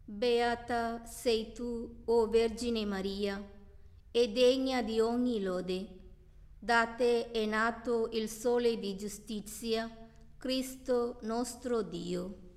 Beata sei tu, o Vergine Maria, e degna di ogni lode. Da te è nato il Sole di giustizia, Cristo nostro Dio.